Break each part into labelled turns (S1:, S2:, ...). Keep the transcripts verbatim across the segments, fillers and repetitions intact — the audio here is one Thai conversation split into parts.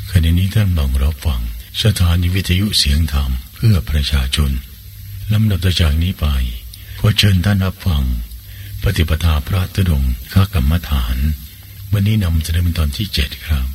S1: ขณะนี้ท่านลองรับฟังสถานีวิทยุเสียงธรรมเพื่อประชาชนลำดับจากนี้ไปขอเชิญท่านรับฟังปฏิปทาพระธุดงค์ข้ากรรมฐานวันนี้นำเสนอเป็นตอนที่เจ็ดครับ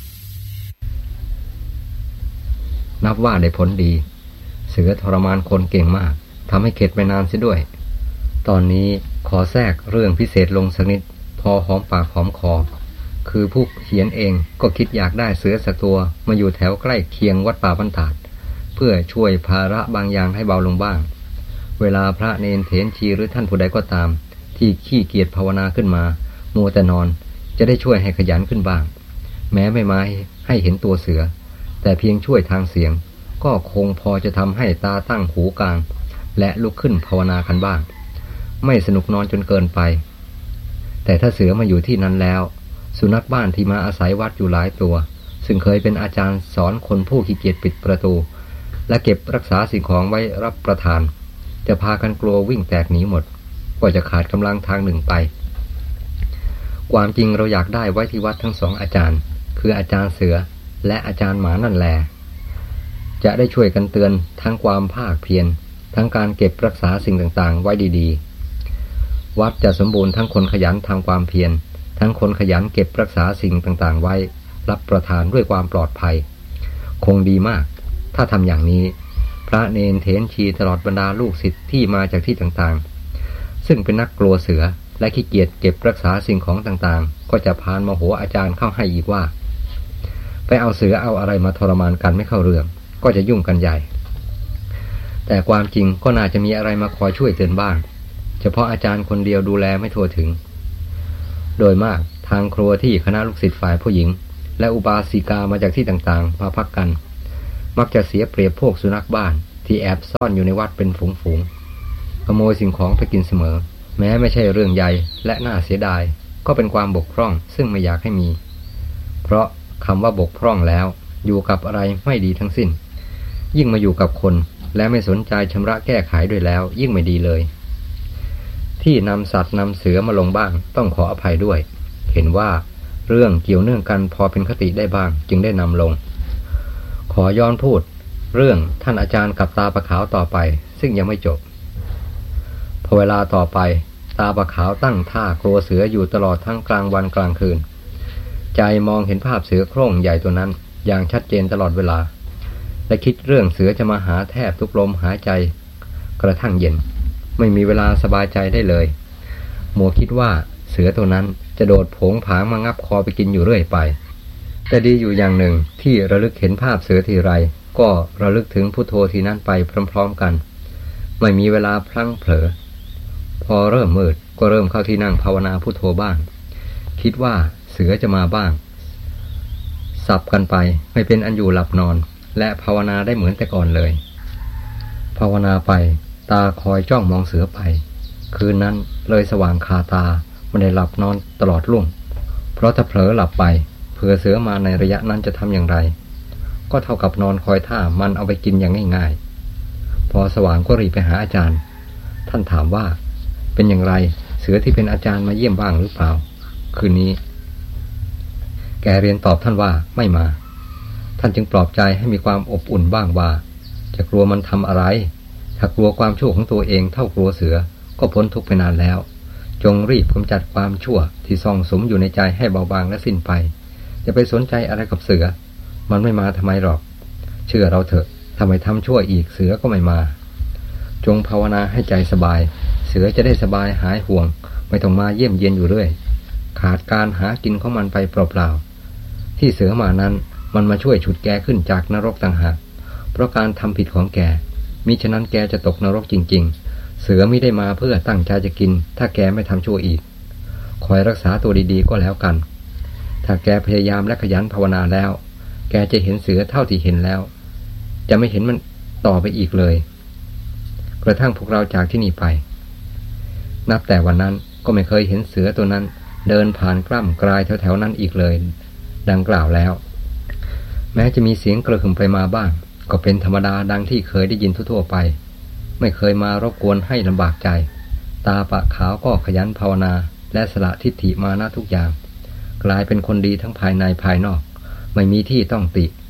S2: นับว่าได้ผลดีเสือทรมานคนเก่งมากทำให้เข็ดไปนานเสียด้วยตอนนี้ขอแทรกเรื่องพิเศษลงสักนิดพอหอมปากหอมคอคือผู้เขียนเองก็คิดอยากได้เสือสักตัวมาอยู่แถวใกล้เคียงวัดป่าบรรทัดเพื่อช่วยภาระบางอย่างให้เบาลงบ้างเวลาพระเนนเถรชีหรือท่านผู้ใดก็ตามที่ขี้เกียจภาวนาขึ้นมามัวแต่นอนจะได้ช่วยให้ขยันขึ้นบ้างแม้ไม่มาให้เห็นตัวเสือแต่เพียงช่วยทางเสียงก็คงพอจะทำให้ตาตั้งหูกลางและลุกขึ้นภาวนากันบ้างไม่สนุกนอนจนเกินไปแต่ถ้าเสือมาอยู่ที่นั้นแล้วสุนัขบ้านที่มาอาศัยวัดอยู่หลายตัวซึ่งเคยเป็นอาจารย์สอนคนผู้ขี้เกียจปิดประตูและเก็บรักษาสิ่งของไว้รับประทานจะพากันกลัววิ่งแตกหนีหมดก็จะขาดกำลังทางหนึ่งไปความจริงเราอยากได้ไว้ที่วัดทั้งสองอาจารย์คืออาจารย์เสือและอาจารย์หมานั่นแหละจะได้ช่วยกันเตือนทั้งความภาคเพียรทั้งการเก็บรักษาสิ่งต่างๆไว้ดีๆวัดจะสมบูรณ์ทั้งคนขยันทำความเพียรทั้งคนขยันเก็บรักษาสิ่งต่างๆไว้รับประทานด้วยความปลอดภัยคงดีมากถ้าทำอย่างนี้พระเนนเถรชีตลอดบรรดาลูกศิษย์ที่มาจากที่ต่างๆซึ่งเป็นนักกลัวเสือและขี้เกียจเก็บรักษาสิ่งของต่างๆก็จะพานโมโหอาจารย์เข้าให้อีกว่าไปเอาเสือเอาอะไรมาทรมานกันไม่เข้าเรื่องก็จะยุ่งกันใหญ่แต่ความจริงก็น่าจะมีอะไรมาคอยช่วยเตือนบ้างเฉพาะอาจารย์คนเดียวดูแลไม่ทั่วถึงโดยมากทางครัวที่คณะลูกศิษย์ฝ่ายผู้หญิงและอุบาสิกามาจากที่ต่างๆมาพักกันมักจะเสียเปรียบพวกสุนัขบ้านที่แอบซ่อนอยู่ในวัดเป็นฝูงๆขโมยสิ่งของไปกินเสมอแม้ไม่ใช่เรื่องใหญ่และน่าเสียดายก็เป็นความบกพร่องซึ่งไม่อยากให้มีเพราะคำว่าบกพร่องแล้วอยู่กับอะไรไม่ดีทั้งสิ้นยิ่งมาอยู่กับคนและไม่สนใจชำระแก้ไขด้วยแล้วยิ่งไม่ดีเลยที่นำสัตว์นำเสือมาลงบ้างต้องขออภัยด้วยเห็นว่าเรื่องเกี่ยวเนื่องกันพอเป็นคติได้บ้างจึงได้นำลงขอย้อนพูดเรื่องท่านอาจารย์กับตาปะขาวต่อไปซึ่งยังไม่จบพอเวลาต่อไปตาปะขาวตั้งท่ากลัวเสืออยู่ตลอดทั้งกลางวันกลางคืนใจมองเห็นภาพเสือโคร่งใหญ่ตัวนั้นอย่างชัดเจนตลอดเวลาและคิดเรื่องเสือจะมาหาแทบทุกลมหายใจกระทั่งเย็นไม่มีเวลาสบายใจได้เลยมัวคิดว่าเสือตัวนั้นจะโดดโผงผางมางับคอไปกินอยู่เรื่อยไปแต่ดีอยู่อย่างหนึ่งที่ระลึกเห็นภาพเสือทีไรก็ระลึกถึงพุทโธทีนั้นไปพร้อมๆกันไม่มีเวลาพลั้งเผลอพอเริ่มมืดก็เริ่มเข้าที่นั่งภาวนาพุทโธบ้างคิดว่าเสือจะมาบ้างสับกันไปไม่เป็นอันอยู่หลับนอนและภาวนาได้เหมือนแต่ก่อนเลยภาวนาไปตาคอยจ้องมองเสือไปคืนนั้นเลยสว่างคาตาไม่ได้หลับนอนตลอดรุ่งเพราะถ้าเผลอหลับไปเผื่อเสือมาในระยะนั้นจะทำอย่างไรก็เท่ากับนอนคอยท่ามันเอาไปกินอย่างง่ายๆพอสว่างก็รีบไปหาอาจารย์ท่านถามว่าเป็นอย่างไรเสือที่เป็นอาจารย์มาเยี่ยมบ้างหรือเปล่าคืนนี้แกเรียนตอบท่านว่าไม่มาท่านจึงปลอบใจให้มีความอบอุ่นบ้างว่าจะกลัวมันทำอะไรถ้ากลัวความชั่วของตัวเองเท่ากลัวเสือก็พ้นทุกข์ไปนานแล้วจงรีบกำจัดความชั่วที่ซ่องสมอยู่ในใจให้เบาบางและสิ้นไปอย่าไปสนใจอะไรกับเสือมันไม่มาทำไมหรอกเชื่อเราเถอะทำไมทำชั่วอีกเสือก็ไม่มาจงภาวนาให้ใจสบายเสือจะได้สบายหายห่วงไม่ต้องมาเยี่ยมเยียนอยู่เรื่อยขาดการหากินของมันไปเปล่าๆที่เสือมานั้นมันมาช่วยฉุดแกขึ้นจากนรกต่างหากเพราะการทำผิดของแกมิฉะนั้นแกจะตกนรกจริงๆเสือไม่ได้มาเพื่อตั้งใจจะกินถ้าแกไม่ทำชั่วอีกคอยรักษาตัวดีๆก็แล้วกันถ้าแกพยายามและขยันภาวนาแล้วแกจะเห็นเสือเท่าที่เห็นแล้วจะไม่เห็นมันต่อไปอีกเลยกระทั่งพวกเราจากที่นี่ไปนับแต่วันนั้นก็ไม่เคยเห็นเสือตัวนั้นเดินผ่านกล้ำกลายแถวๆนั้นอีกเลยดังกล่าวแล้วแม้จะมีเสียงกระหึ่มไปมาบ้างก็เป็นธรรมดาดังที่เคยได้ยินทั่วๆไปไม่เคยมารบกวนให้ลำบากใจตาปะขาวก็ขยันภาวนาและสละทิฏฐิมานะทุกอย่างกลายเป็นคนดีทั้งภายในภายนอกไม่มีที่ต้องติ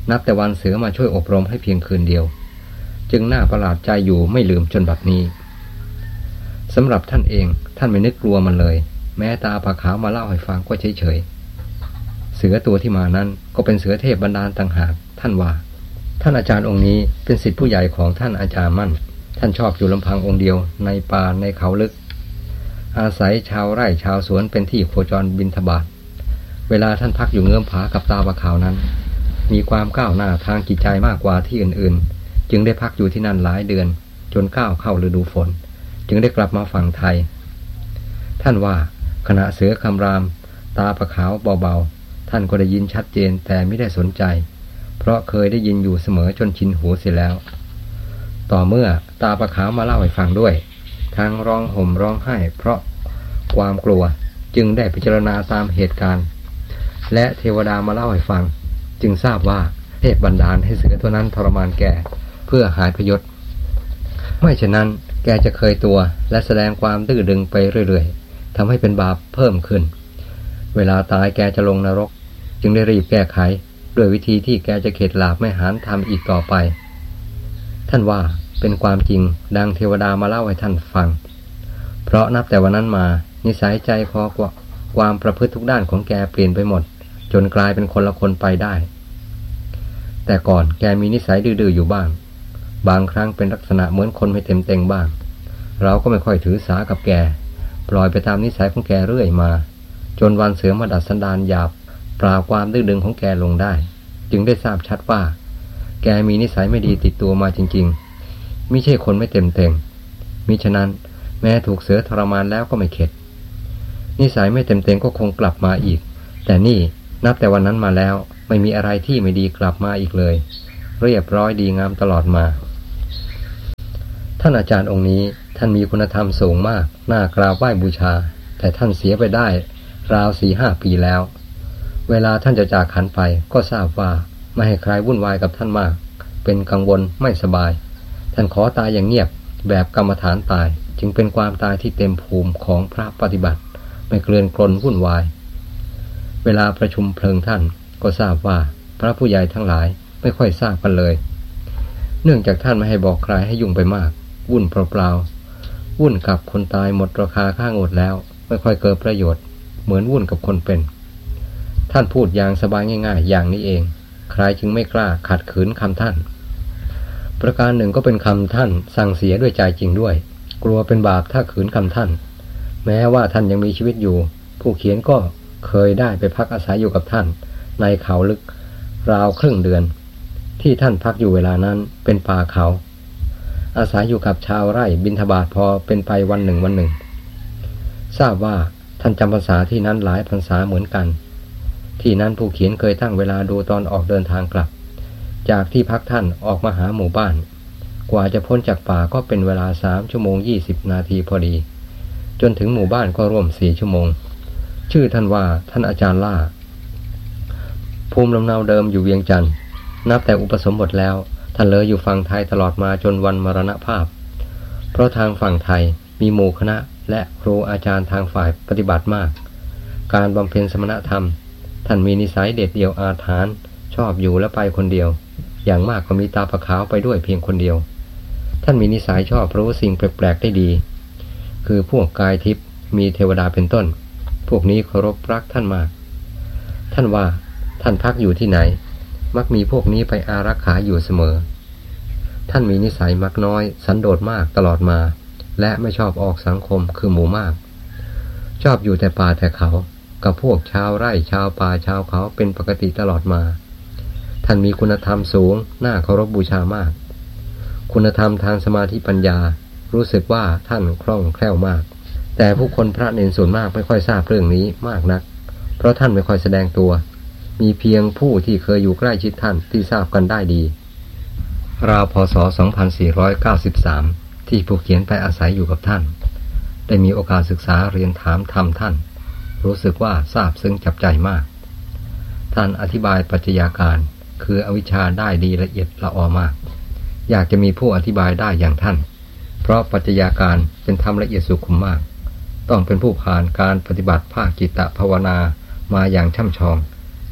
S2: นับแต่วันเสือมาช่วยอบรมให้เพียงคืนเดียวจึงน่าประหลาดใจอยู่ไม่ลืมจนบัดนี้สำหรับท่านเองท่านไม่นึกกลัวมันเลยแม้ตาผาขาวมาเล่าให้ฟังก็เฉยๆเสือตัวที่มานั้นก็เป็นเสือเทพบันดาลต่างหากท่านว่าท่านอาจารย์องค์นี้เป็นศิษย์ผู้ใหญ่ของท่านอาจารย์มั่นท่านชอบอยู่ลำพังองค์เดียวในป่าในเขาลึกอาศัยชาวไร่ชาวสวนเป็นที่โคจรบิณฑบาตเวลาท่านพักอยู่เงื้อมผากับตาผาขาวนั้นมีความก้าวหน้าทางจิตใจมากกว่าที่อื่นๆจึงได้พักอยู่ที่นั่นหลายเดือนจนก้าวเข้าฤดูฝนจึงได้กลับมาฝั่งไทยท่านว่าขณะเสือคำรามตาผาขาวเบาๆท่านก็ได้ยินชัดเจนแต่ไม่ได้สนใจเพราะเคยได้ยินอยู่เสมอจนชินหูเสียแล้วต่อเมื่อตาผาขาวมาเล่าให้ฟังด้วยทั้งร้องห่มร้องไห้เพราะความกลัวจึงได้พิจารณาตามเหตุการณ์และเทวดามาเล่าให้ฟังจึงทราบว่าเทพบันดาลให้เสือตัวนั้นทรมานแก่เพื่อหายพยศไม่เช่นนั้นแกจะเคยตัวและแสดงความดื้อดึงไปเรื่อยๆทำให้เป็นบาปเพิ่มขึ้นเวลาตายแกจะลงนรกจึงได้รีบแก้ไขด้วยวิธีที่แกจะเข็ดหลาบไม่หาญทำอีกต่อไปท่านว่าเป็นความจริงดังเทวดามาเล่าให้ท่านฟังเพราะนับแต่วันนั้นมานิสัยใจคอความประพฤติทุกด้านของแกเปลี่ยนไปหมดจนกลายเป็นคนละคนไปได้แต่ก่อนแกมีนิสัยดื้อๆอยู่บ้างบางครั้งเป็นลักษณะเหมือนคนไม่เต็มเต็งบ้างเราก็ไม่ค่อยถือสากับแกปล่อยไปตามนิสัยของแกเรื่อยมาจนวันเสือมาดัดสันดานหยาบปราบความดื้อดึงของแกลงได้จึงได้ทราบชัดว่าแกมีนิสัยไม่ดีติดตัวมาจริงๆมิใช่คนไม่เต็มเต็งมิฉะนั้นแม้ถูกเสือทรมานแล้วก็ไม่เข็ดนิสัยไม่เต็มเต็งก็คงกลับมาอีกแต่นี่นับแต่วันนั้นมาแล้วไม่มีอะไรที่ไม่ดีกลับมาอีกเลยเรียบร้อยดีงามตลอดมาท่านอาจารย์องค์นี้ท่านมีคุณธรรมสูงมากน่ากราบไหว้บูชาแต่ท่านเสียไปได้ราวสี่ห้าปีแล้วเวลาท่านจะจากขันไปก็ทราบว่าไม่ให้ใครวุ่นวายกับท่านมากเป็นกังวลไม่สบายท่านขอตายอย่างเงียบแบบกรรมฐานตายจึงเป็นความตายที่เต็มภูมิของพระปฏิบัติไม่เกลื่อนกลนวุ่นวายเวลาประชุมเพลิงท่านก็ทราบว่าพระผู้ใหญ่ทั้งหลายไม่ค่อยทราบกันเลยเนื่องจากท่านไม่ให้บอกใครให้ยุ่งไปมากวุ่นเปล่าๆวุ่นกับคนตายหมดราคาค่างดแล้วไม่ค่อยเกิดประโยชน์เหมือนวุ่นกับคนเป็นท่านพูดอย่างสบายง่ายๆอย่างนี้เองใครจึงไม่กล้าขัดขืนคำท่านประการหนึ่งก็เป็นคำท่านสั่งเสียด้วยใจจริงด้วยกลัวเป็นบาปถ้าขืนคำท่านแม้ว่าท่านยังมีชีวิตอยู่ผู้เขียนก็เคยได้ไปพักอาศัยอยู่กับท่านในเขาลึกราวครึ่งเดือนที่ท่านพักอยู่เวลานั้นเป็นป่าเขาอาศัยอยู่กับชาวไร่บิณฑบาตพอเป็นไปวันหนึ่งวันหนึ่งทราบว่าท่านจำพรรษาที่นั้นหลายพรรษาเหมือนกันที่นั้นผู้เขียนเคยตั้งเวลาดูตอนออกเดินทางกลับจากที่พักท่านออกมาหาหมู่บ้านกว่าจะพ้นจากป่าก็เป็นเวลาสามชั่วโมงยี่สิบนาทีพอดีจนถึงหมู่บ้านก็ร่วมสี่ชั่วโมงชื่อท่านว่าท่านอาจารย์ล่าภูมิลำเนาเดิมอยู่เวียงจันทร์นับแต่อุปสมบทแล้วท่านเลยอยู่ฝั่งไทยตลอดมาจนวันมรณภาพเพราะทางฝั่งไทยมีหมู่คณะและครูอาจารย์ทางฝ่ายปฏิบัติมากการบำเพ็ญสมณธรรมท่านมีนิสัยเด็ดเดี่ยวอาถรรพ์ชอบอยู่และไปคนเดียวอย่างมากก็มีตาผาขาวไปด้วยเพียงคนเดียวท่านมีนิสัยชอบรู้สิ่งแปลกๆได้ดีคือพวกกายทิพย์มีเทวดาเป็นต้นพวกนี้เคารพรักท่านมากท่านว่าท่านพักอยู่ที่ไหนมักมีพวกนี้ไปอารักขาอยู่เสมอท่านมีนิสัยมักน้อยสันโดษมากตลอดมาและไม่ชอบออกสังคมคือหมู่มากชอบอยู่แต่ป่าแต่เขากับพวกชาวไร่ชาวป่าชาวเขาเป็นปกติตลอดมาท่านมีคุณธรรมสูงน่าเคารพบูชามากคุณธรรมทางสมาธิปัญญารู้สึกว่าท่านคล่องแคล่วมากแต่ผู้คนพระเนรส่วนมากไม่ค่อยทราบเรื่องนี้มากนักเพราะท่านไม่ค่อยแสดงตัวมีเพียงผู้ที่เคยอยู่ใกล้ชิดท่านที่ทราบกันได้ดีราวพ.ศ. สองพันสี่ร้อยเก้าสิบสามที่ผู้เขียนไปอาศัยอยู่กับท่านได้มีโอกาสศึกษาเรียนถามธรรมท่านรู้สึกว่าทราบซึ้งจับใจมากท่านอธิบายปัจจัยการคืออวิชชาได้ดีละเอียดละออมากอยากจะมีผู้อธิบายได้อย่างท่านเพราะปัจจัยการเป็นธรรมละเอียดสุขุมมากต้องเป็นผู้ผ่านการปฏิบัติภาคจิตตภาวนามาอย่างช่ำชอง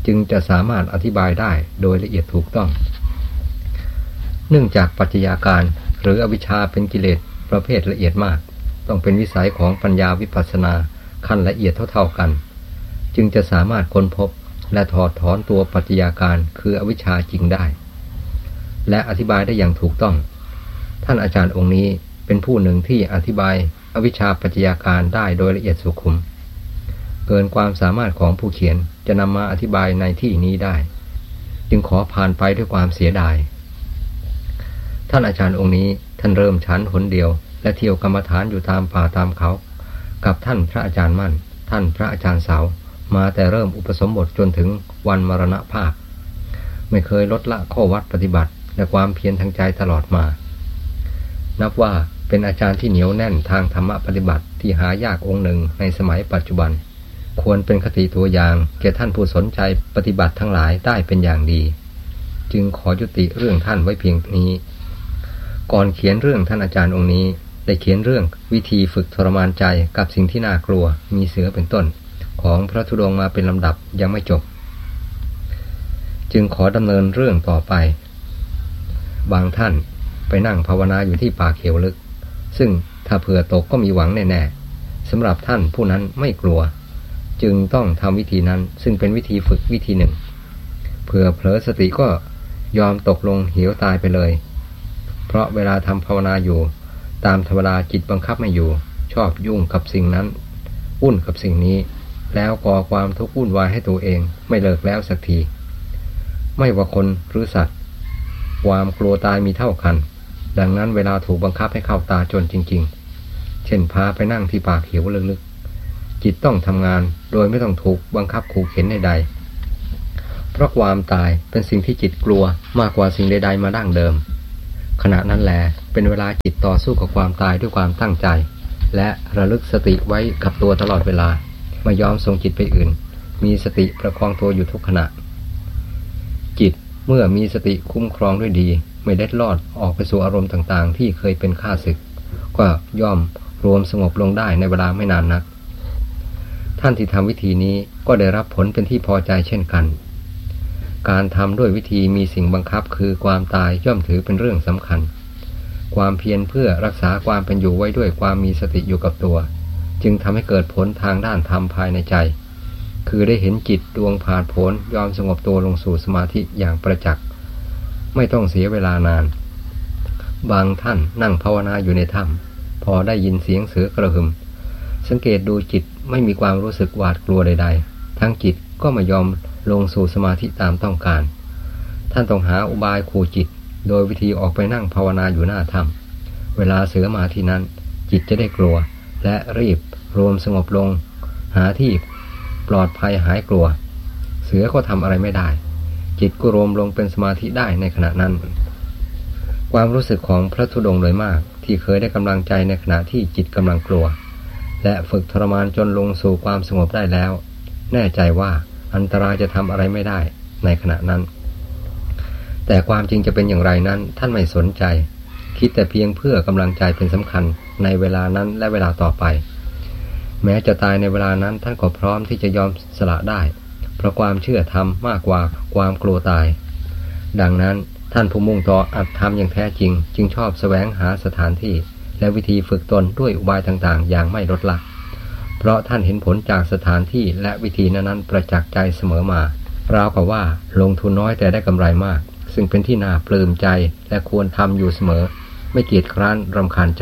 S2: จึงจะสามารถอธิบายได้โดยละเอียดถูกต้องเนื่องจากปัจจัยการหรืออวิชชาเป็นกิเลสประเภทละเอียดมากต้องเป็นวิสัยของปัญญาวิปัสสนาขั้นละเอียดเท่าๆกันจึงจะสามารถค้นพบและถอดถอนตัวปัจจัยการคืออวิชชาจริงได้และอธิบายได้อย่างถูกต้องท่านอาจารย์องค์นี้เป็นผู้หนึ่งที่อธิบายอวิชชาปัจจัยการได้โดยละเอียดสุขุมเกินความสามารถของผู้เขียนจะนำมาอธิบายในที่นี้ได้จึงขอผ่านไปด้วยความเสียดายท่านอาจารย์องค์นี้ท่านเริ่มชั้นหนเดียวและเที่ยวกรรมฐานอยู่ตามป่าตามเขากับท่านพระอาจารย์มั่นท่านพระอาจารย์เสามาแต่เริ่มอุปสมบทจนถึงวันมรณภาพไม่เคยลดละข้อวัดปฏิบัติและความเพียรทางใจตลอดมานับว่าเป็นอาจารย์ที่เหนียวแน่นทางธรรมปฏิบัติที่หายากองค์หนึ่งในสมัยปัจจุบันควรเป็นคติตัวอย่างแก่ท่านผู้สนใจปฏิบัติทั้งหลายได้เป็นอย่างดีจึงขอยุติเรื่องท่านไว้เพียงนี้ก่อนเขียนเรื่องท่านอาจารย์องค์นี้ได้เขียนเรื่องวิธีฝึกทรมานใจกับสิ่งที่น่ากลัวมีเสือเป็นต้นของพระธุดงค์มาเป็นลำดับยังไม่จบจึงขอดำเนินเรื่องต่อไปบางท่านไปนั่งภาวนาอยู่ที่ป่าเขียวลึกซึ่งถ้าเผื่อตกก็มีหวังแน่ๆสำหรับท่านผู้นั้นไม่กลัวจึงต้องทำวิธีนั้นซึ่งเป็นวิธีฝึกวิธีหนึ่งเผื่อเผลอสติก็ยอมตกลงเหวตายไปเลยเพราะเวลาทำภาวนาอยู่ตามธรรมดาจิตบังคับไม่อยู่ชอบยุ่งกับสิ่งนั้นวุ่นกับสิ่งนี้แล้วก่อความทุกข์วุ่นวายให้ตัวเองไม่เลิกแล้วสักทีไม่ว่าคนหรือสัตว์ความกลัวตายมีเท่ากันดังนั้นเวลาถูกบังคับให้เข้าตาจนจริงๆเช่นพาไปนั่งที่ป่าเขียวลึกๆจิตต้องทำงานโดยไม่ต้องถูกบังคับขู่เข็นใดๆเพราะความตายเป็นสิ่งที่จิตกลัวมากกว่าสิ่งใดๆมาดั้งเดิมขณะนั้นแลเป็นเวลาจิตต่อสู้กับความตายด้วยความตั้งใจและระลึกสติไว้กับตัวตลอดเวลาไม่ยอมส่งจิตไปอื่นมีสติประคองตัวอยู่ทุกขณะจิตเมื่อมีสติคุ้มครองด้วยดีไม่เล็ดลอดออกไปสู่อารมณ์ต่างๆที่เคยเป็นข้าศึกก็ย่อมรวมสงบลงได้ในเวลาไม่นานนักท่านที่ทำวิธีนี้ก็ได้รับผลเป็นที่พอใจเช่นกันการทำด้วยวิธีมีสิ่งบังคับคือความตายย่อมถือเป็นเรื่องสำคัญความเพียรเพื่อรักษาความเป็นอยู่ไว้ด้วยความมีสติอยู่กับตัวจึงทำให้เกิดผลทางด้านธรรมภายในใจคือได้เห็นจิตดวงผ่านผลยอมสงบตัวลงสู่สมาธิอย่างประจักษ์ไม่ต้องเสียเวลานานบางท่านนั่งภาวนาอยู่ในถ้ำพอได้ยินเสียงเสือกระหึ่มสังเกตดูจิตไม่มีความรู้สึกหวาดกลัวใดๆทั้งจิตก็ไม่ยอมลงสู่สมาธิตามต้องการท่านต้องหาอุบายขู่จิตโดยวิธีออกไปนั่งภาวนาอยู่หน้าถ้ำเวลาเสือมาที่นั้นจิตจะได้กลัวและรีบรวมสงบลงหาที่ปลอดภัยหายกลัวเสือก็ทำอะไรไม่ได้จิตก็รวมลงเป็นสมาธิได้ในขณะนั้นความรู้สึกของพระธุดงค์โดยมากที่เคยได้กำลังใจในขณะที่จิตกำลังกลัวและฝึกทรมานจนลงสู่ความสงบได้แล้วแน่ใจว่าอันตรายจะทำอะไรไม่ได้ในขณะนั้นแต่ความจริงจะเป็นอย่างไรนั้นท่านไม่สนใจคิดแต่เพียงเพื่อกำลังใจเป็นสำคัญในเวลานั้นและเวลาต่อไปแม้จะตายในเวลานั้นท่านก็พร้อมที่จะยอมสละได้เพราะความเชื่อธรรมมากกว่าความกลัวตายดังนั้นท่านผู้มุ่งต่ออัตธรรมอย่างแท้จริงจึงชอบแสวงหาสถานที่และวิธีฝึกตนด้วยอุบายต่างๆอย่างไม่ลดละเพราะท่านเห็นผลจากสถานที่และวิธีนั้นๆประจักษ์ใจเสมอมาราวกับว่าลงทุนน้อยแต่ได้กำไรมากซึ่งเป็นที่น่าปลื้มใจและควรทำอยู่เสมอไม่เกียจคร้านรำคาญใจ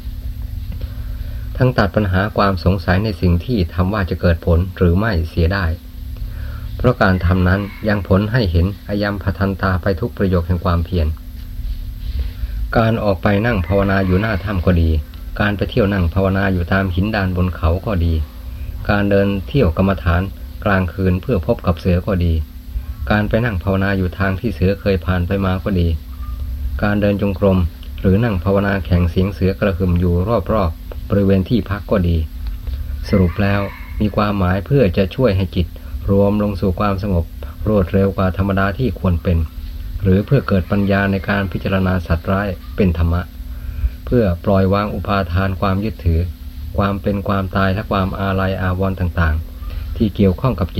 S2: ทั้งตัดปัญหาความสงสัยในสิ่งที่ทำว่าจะเกิดผลหรือไม่เสียได้เพราะการทำนั้นยังผลให้เห็นอายัมพทันตาไปทุกประโยคแห่งความเพียรการออกไปนั่งภาวนาอยู่หน้าถ้ำก็ดีการไปเที่ยวนั่งภาวนาอยู่ตามหินดานบนเขาก็ดีการเดินเที่ยวกรรมฐานกลางคืนเพื่อพบกับเสือก็ดีการไปนั่งภาวนาอยู่ทางที่เสือเคยผ่านไปมาก็ดีการเดินจงกรมหรือนั่งภาวนาแข่งเสียงเสือกระหึ่มอยู่รอบๆบริเวณที่พักก็ดีสรุปแล้วมีความหมายเพื่อจะช่วยให้จิตรวมลงสู่ความสงบรวดเร็วกว่าธรรมดาที่ควรเป็นหรือเพื่อเกิดปัญญาในการพิจารณาสัตว์ร้ายเป็นธรรมะเพื่อปล่อยวางอุปาทานความยึดถือความเป็นความตายและความอาลัยอาวรณ์ต่างๆที่เกี่ยวข้องกับจิตใ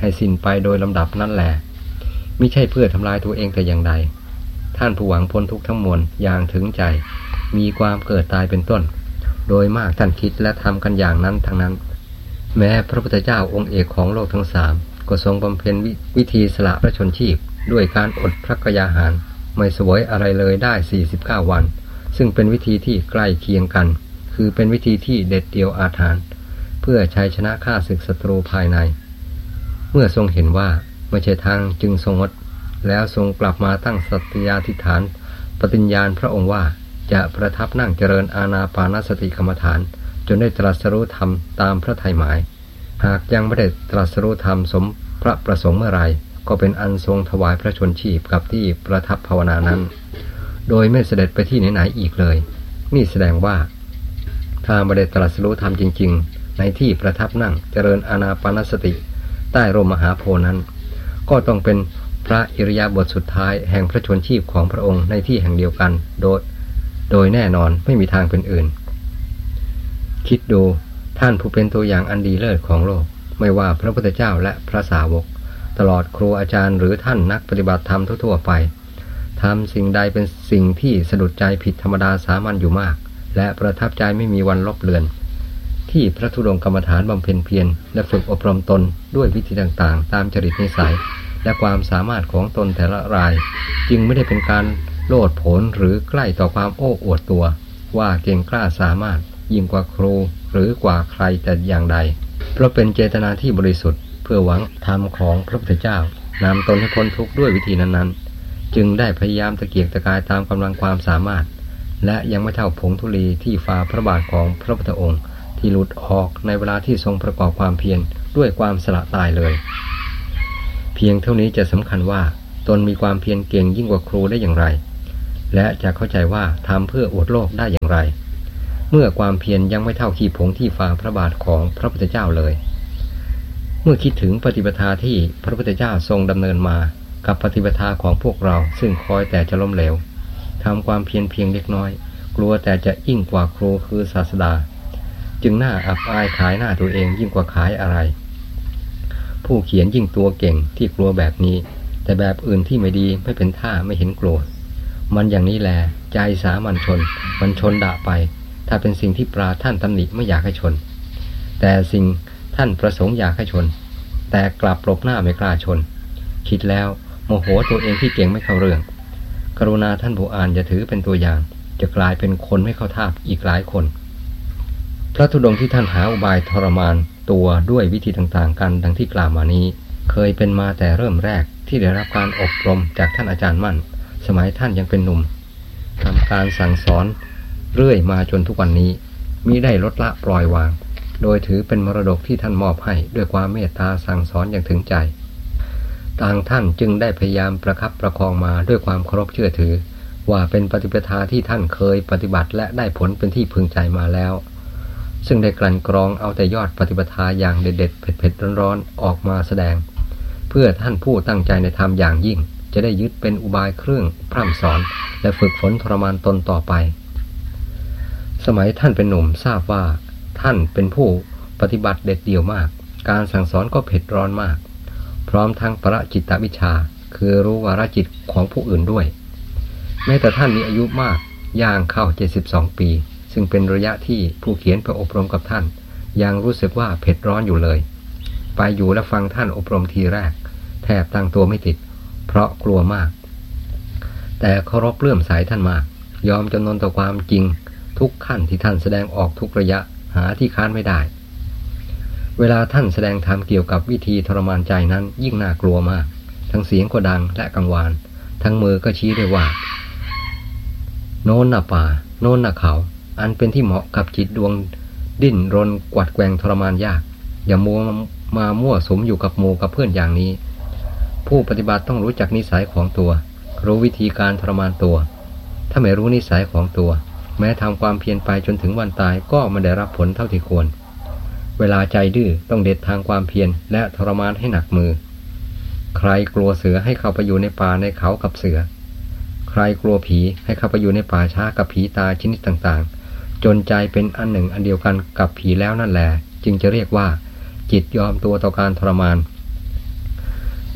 S2: ให้สิ้นไปโดยลำดับนั่นแหละมิใช่เพื่อทำลายตัวเองแต่อย่างใดท่านผู้หวังพ้นทุกข์ทั้งมวลอย่างถึงใจมีความเกิดตายเป็นต้นโดยมากท่านคิดและทำกันอย่างนั้นทั้งนั้นแม้พระพุทธเจ้าองค์เอกของโลกทั้งสามก็ทรงบำเพ็ญ ว, วิธีสละพระชนชีพด้วยการอดพระกยาหารไม่เสวยอะไรเลยได้สี่สิบเก้าวันซึ่งเป็นวิธีที่ใกล้เคียงกันคือเป็นวิธีที่เด็ดเดี่ยวอาถรรพ์เพื่อชัยชนะฆ่าศึกศัตรูภายในเมื่อทรงเห็นว่าไม่ใช่ทางจึงทรงงดแล้วทรงกลับมาตั้งสัตยาธิษฐานปฏิญญาณพระองค์ว่าจะประทับนั่งเจริญอานาปานสติกรรมฐานจนได้ตรัสรู้ธรรมตามพระทัยหมายหากยังไม่ได้ตรัสรู้ธรรมสมพระประสงค์เมื่อไรก็เป็นอันทรงถวายพระชนชีพกับที่ประทับภาวนานั้นโดยไม่เสด็จไปที่ไหนๆอีกเลยนี่แสดงว่าถ้าไม่ได้ตรัสรู้ธรรมจริงๆในที่ประทับนั่งเจริญอานาปานสติใต้ร่มมหาโพธิ์นั้นก็ต้องเป็นพระอิริยาบถสุดท้ายแห่งพระชนชีพของพระองค์ในที่แห่งเดียวกันโดยโดยแน่นอนไม่มีทางเป็นอื่นคิดดูท่านผู้เป็นตัวอย่างอันดีเลิศของโลกไม่ว่าพระพุทธเจ้าและพระสาวกตลอดครูอาจารย์หรือท่านนักปฏิบัติธรรมทั่วๆไปทำสิ่งใดเป็นสิ่งที่สะดุดใจผิดธรรมดาสามัญอยู่มากและประทับใจไม่มีวันลบเลือนที่พระธุดงค์กรรมฐานบำเพ็ญเพียรและฝึกอบรมตนด้วยวิธีต่างๆตามจริตนิสัยและความสามารถของตนแต่ละรายจึงไม่ได้เป็นการโลดโผนหรือใกล้ต่อความโอ้อวดตัวว่าเก่งกล้าสามารถยิ่งกว่าครูหรือกว่าใครแต่อย่างใดเพราะเป็นเจตนาที่บริสุทธิ์เพื่อหวังธรรมของพระพุทธเจ้านำตนให้พ้นทุกข์ด้วยวิธีนั้นๆจึงได้พยายามตะเกียกตะกายตามกำลังความสามารถและยังไม่เท่าผงธุลีที่ฝ่าพระบาทของพระพุทธองค์ที่หลุดออกในเวลาที่ทรงประกอบความเพียรด้วยความสละตายเลยเพียงเท่านี้จะสำคัญว่าตนมีความเพียรเก่งยิ่งกว่าครูได้อย่างไรและจะเข้าใจว่าทำเพื่ออวดโลกได้อย่างไรเมื่อความเพียรยังไม่เท่าขี้ผงที่ฝ่าพระบาทของพระพุทธเจ้าเลยเมื่อคิดถึงปฏิปทาที่พระพุทธเจ้าทรงดำเนินมากับปฏิปทาของพวกเราซึ่งคอยแต่จะล้มเหลวทำความเพียรเพียงเล็กน้อยกลัวแต่จะยิ่งกว่าครูคือศาสดาจึงน่าอับอายขายหน้าตัวเองยิ่งกว่าขายอะไรผู้เขียนยิ่งตัวเก่งที่กลัวแบบนี้แต่แบบอื่นที่ไม่ดีไม่เป็นท่าไม่เห็นกลัวมันอย่างนี้แหละใจสามัญชนมันชนด่าไปถ้าเป็นสิ่งที่ปราท่านตำหนิไม่อยากให้ชนแต่สิ่งท่านประสงค์อยากให้ชนแต่กลับหลบหน้าไม่กล้าชนคิดแล้วโมโหตัวเองที่เก่งไม่เข้าเรื่องกรุณาท่านผู้อ่านอย่าถือเป็นตัวอย่างจะกลายเป็นคนไม่เข้าท่าอีกหลายคนพระธุดงค์ที่ท่านหาอุบายทรมานตัวด้วยวิธีต่างๆกันดังที่กล่าวมานี้เคยเป็นมาแต่เริ่มแรกที่ได้รับการอบรมจากท่านอาจารย์มั่นสมัยท่านยังเป็นหนุ่มทำการสั่งสอนเรื่อยมาจนทุกวันนี้มิได้ลดละปล่อยวางโดยถือเป็นมรดกที่ท่านมอบให้ด้วยความเมตตาสั่งสอนอย่างถึงใจต่างท่านจึงได้พยายามประคับประคองมาด้วยความเคารพเชื่อถือว่าเป็นปฏิปทาที่ท่านเคยปฏิบัติและได้ผลเป็นที่พึงใจมาแล้วซึ่งได้กลั่นกรองเอาแต่ยอดปฏิปทาอย่างเด็ดๆเผ็ดๆร้อนๆออกมาแสดงเพื่อท่านผู้ตั้งใจในธรรมอย่างยิ่งจะได้ยึดเป็นอุบายเครื่องพร่ำสอนและฝึกฝนทรมานตนต่อไปสมัยท่านเป็นหนุ่มทราบว่าท่านเป็นผู้ปฏิบัติเด็ดเดี่ยวมากการสั่งสอนก็เผ็ดร้อนมากพร้อมทั้งประจิตตวิชชาคือรู้วาระจิตของผู้อื่นด้วยแม้แต่ท่านมีอายุมากย่างเข้าเจ็ดสิบสองปีซึ่งเป็นระยะที่ผู้เขียนไปอบรมกับท่านยังรู้สึกว่าเผ็ดร้อนอยู่เลยไปอยู่และฟังท่านอบรมทีแรกแทบตั้งตัวไม่ติดเพราะกลัวมากแต่เคารพเลื่อมใสท่านมากยอมจำนนต่อความจริงทุกขั้นที่ท่านแสดงออกทุกระยะหาที่ค้านไม่ได้เวลาท่านแสดงธรรมเกี่ยวกับวิธีทรมานใจนั้นยิ่งน่ากลัวมากทั้งเสียงก็ดังและกังวานทั้งมือก็ชี้ได้ว่าโน่นน่ะป่าโน่นน่ะเขาอันเป็นที่เหมาะกับจิตดวงดิ้นรนกวัดแกว่งทรมานยากอย่ามัวมามั่วสุมอยู่กับหมู่กับเพื่อนอย่างนี้ผู้ปฏิบัติต้องรู้จักนิสัยของตัวรู้วิธีการทรมานตัวถ้าไม่รู้นิสัยของตัวแม้ทำความเพียรไปจนถึงวันตายก็ไม่ได้รับผลเท่าที่ควรเวลาใจดื้อต้องเด็ดทางความเพียรและทรมานให้หนักมือใครกลัวเสือให้เข้าไปอยู่ในป่าในเขากับเสือใครกลัวผีให้เข้าไปอยู่ในป่าช้ากับผีตายชนิดต่างๆจนใจเป็นอันหนึ่งอันเดียวกันกับผีแล้วนั่นแหละจึงจะเรียกว่าจิตยอมตัวต่อการทรมาน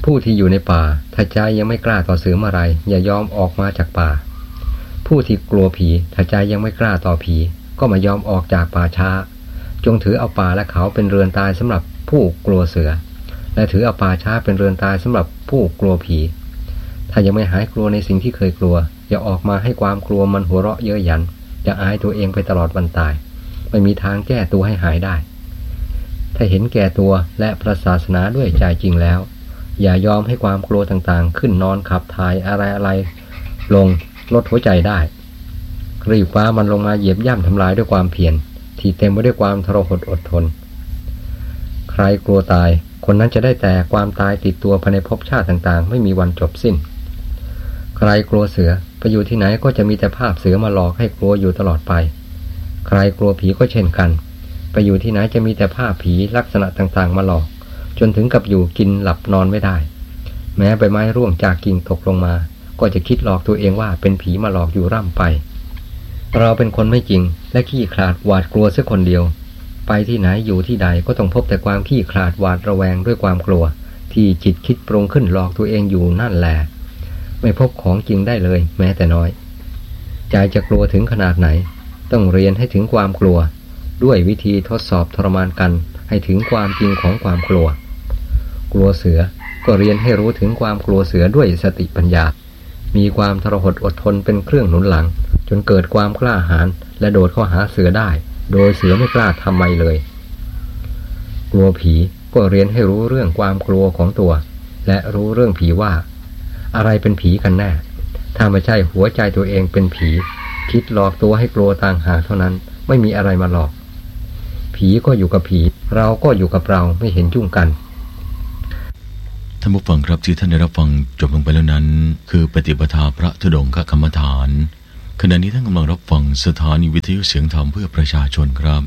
S2: ผู้ที่อยู่ในป่าถ้าใจยังไม่กล้าต่อเสือเมื่อไรอย่ายอมออกมาจากป่าผู้ที่กลัวผีถ้าใจยังไม่กล้าต่อผีก็ไม่ยอมออกจากป่าช้าจงถือเอาป่าและเขาเป็นเรือนตายสำหรับผู้กลัวเสือและถือเอาป่าช้าเป็นเรือนตายสำหรับผู้กลัวผีถ้ายังไม่หายกลัวในสิ่งที่เคยกลัวอย่าออกมาให้ความกลัวมันหัวเราะเย้ยหยันจะอายตัวเองไปตลอดวันตายไม่มีทางแก้ตัวให้หายได้ถ้าเห็นแก่ตัวและพระศาสนาด้วยใจจริงแล้วอย่ายอมให้ความกลัวต่างๆขึ้นนอนขับถ่ายอะไรๆลงลดหัวใจได้รีบฟ้ามันลงมาเหยียบย่ำทำลายด้วยความเพียรที่เต็มไปด้วยความทรหดอดทนใครกลัวตายคนนั้นจะได้แต่ความตายติดตัวภายในภพชาติต่างๆไม่มีวันจบสิ้นใครกลัวเสือไปอยู่ที่ไหนก็จะมีแต่ภาพเสือมาหลอกให้กลัวอยู่ตลอดไปใครกลัวผีก็เช่นกันไปอยู่ที่ไหนจะมีแต่ภาพผีลักษณะต่างๆมาหลอกจนถึงกับอยู่กินหลับนอนไม่ได้แม้ใบไม้ร่วงจากกิ่งตกลงมาก็จะคิดหลอกตัวเองว่าเป็นผีมาหลอกอยู่ร่ำไปเราเป็นคนไม่จริงและขี้ขลาดหวาดกลัวเสียคนเดียวไปที่ไหนอยู่ที่ใดก็ต้องพบแต่ความขี้ขลาดหวาดระแวงด้วยความกลัวที่จิตคิดปรุงขึ้นหลอกตัวเองอยู่นั่นแหละไม่พบของจริงได้เลยแม้แต่น้อยใจจะกลัวถึงขนาดไหนต้องเรียนให้ถึงความกลัวด้วยวิธีทดสอบทรมานกันให้ถึงความจริงของความกลัวกลัวเสือก็เรียนให้รู้ถึงความกลัวเสือด้วยสติปัญญามีความทรหดอดทนเป็นเครื่องหนุนหลังจนเกิดความกล้าหาญและโดดเข้าหาเสือได้โดยเสือไม่กล้าทำไมเลยกลัวผีก็เรียนให้รู้เรื่องความกลัวของตัวและรู้เรื่องผีว่าอะไรเป็นผีกันแน่ถ้าไม่ใช่หัวใจตัวเองเป็นผีคิดหลอกตัวให้กลัวต่างหากเท่านั้นไม่มีอะไรมาหลอกผีก็อยู่กับผีเราก็อยู่กับเราไม่เห็นยุ่งกัน
S1: ท่านผู้ฟังครับที่ท่านได้รับฟังจบลงไปแล้วนั้นคือปฏิปทาพระธุดงคกรรมฐานขณะนี้ท่านกำลังรับฟังสถานีวิทยุเสียงธรรมเพื่อประชาชนครับ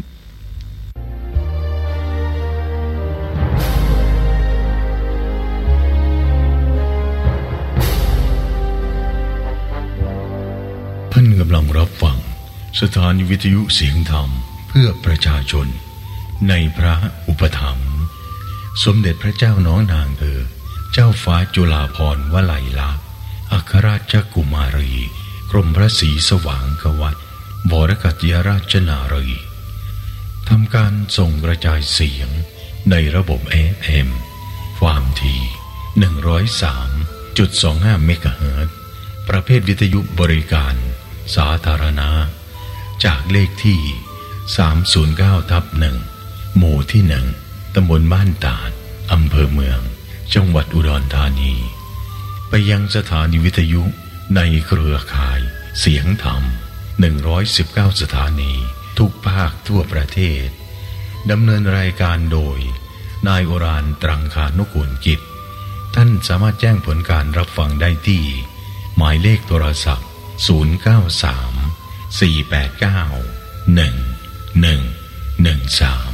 S1: ท่านกำลังรับฟังสถานีวิทยุเสียงธรรมเพื่อประชาชนในพระอุปถัมภ์สมเด็จพระเจ้าน้องนางเธอเจ้าฟ้าจุฬาภรณ์วลัยลักษณ์อัครราชกุมารีกรมพระศรีสว่างควัตรบรกัตยราชนารีทำการส่งกระจายเสียงในระบบ เอ เอ็ม ความถี่ หนึ่งร้อยสามจุดสองห้า เมกะเฮิรตซ์ประเภทวิทยุบริการสาธารณะจากเลขที่ สามศูนย์เก้าทับหนึ่ง หมู่ที่หนึ่งตำบลบ้านตาดอำเภอเมืองจังหวัดอุดรธานีไปยังสถานีวิทยุในเครือข่ายเสียงธรรมหนึ่งร้อยสิบเก้าสถานีทุกภาคทั่วประเทศดำเนินรายการโดยนายโอรานตรังคานุกูลกิจท่านสามารถแจ้งผลการรับฟังได้ที่หมายเลขโทรศัพท์ศูนย์ เก้า สาม สี่ แปด เก้า หนึ่ง หนึ่ง หนึ่ง สาม